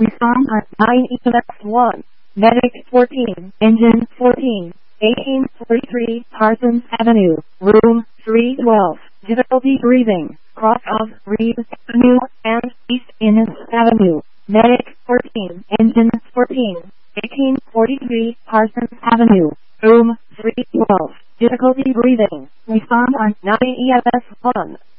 Respond on 9 EMS 1. Medic 14, Engine 14, 1843 Parsons Avenue, Room 312. Difficulty breathing. Cross of Reed Avenue and East Innes Avenue. Medic 14, Engine 14, 1843 Parsons Avenue, Room 312. Difficulty breathing. Respond on 9 EMS 1.